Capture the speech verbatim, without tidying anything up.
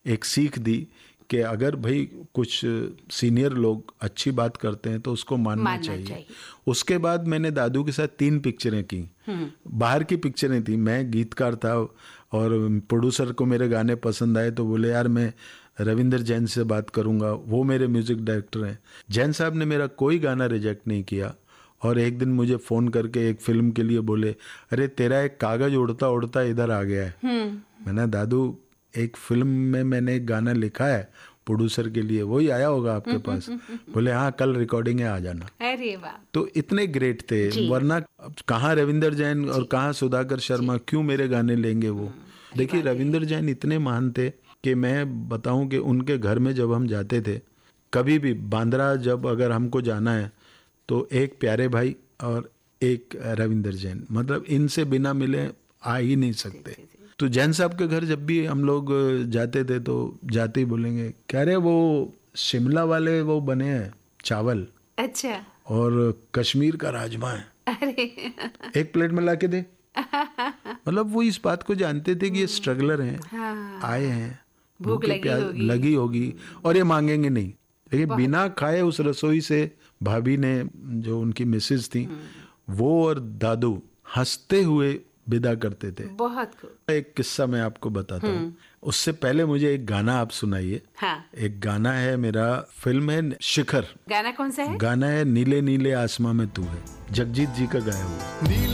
एक सीख दी कि अगर भाई कुछ सीनियर लोग अच्छी बात करते हैं तो उसको मानना, मानना चाहिए।, चाहिए। उसके बाद मैंने दादू के साथ तीन पिक्चरें की, बाहर की पिक्चरें थी। मैं गीतकार था और प्रोड्यूसर को मेरे गाने पसंद आए तो बोले यार मैं रविंदर जैन से बात करूंगा, वो मेरे म्यूजिक डायरेक्टर हैं। जैन साहब ने मेरा कोई गाना रिजेक्ट नहीं किया और एक दिन मुझे फ़ोन करके एक फिल्म के लिए बोले, अरे तेरा एक कागज उड़ता उड़ता इधर आ गया है। मैंने दादू एक फिल्म में मैंने एक गाना लिखा है प्रोड्यूसर के लिए, वही आया होगा आपके पास? बोले हाँ कल रिकॉर्डिंग है, आ जाना। अरे वाह। तो इतने ग्रेट थे, वरना कहाँ रविंदर जैन और कहाँ सुधाकर शर्मा, क्यों मेरे गाने लेंगे वो। देखिए रविंदर जैन इतने महान थे कि मैं बताऊं कि उनके घर में जब हम जाते थे, कभी भी बांद्रा जब अगर हमको जाना है तो एक प्यारे भाई और एक रविंदर जैन, मतलब इनसे बिना मिले आ ही नहीं सकते। तो जैन साहब के घर जब भी हम लोग जाते थे तो जाते ही बोलेंगे, कह रहे वो शिमला वाले वो बने हैं चावल, अच्छा, और कश्मीर का राजमा है, अरे एक प्लेट में ला के दे। मतलब वो इस बात को जानते थे कि ये स्ट्रगलर हैं, हाँ, आए हैं, भूख लगी होगी लगी होगी और ये मांगेंगे नहीं। लेकिन बिना खाए उस रसोई से भाभी ने, जो उनकी मिसेज थी, वो और दादू हंसते हुए विदा करते थे। बहुत खूब। एक किस्सा मैं आपको बताता हूँ, उससे पहले मुझे एक गाना आप सुनाइए। हाँ। एक गाना है मेरा, फिल्म है शिखर। गाना कौन सा है? गाना है नीले नीले आसमां में तू है, जगजीत जी का गाया हुआ।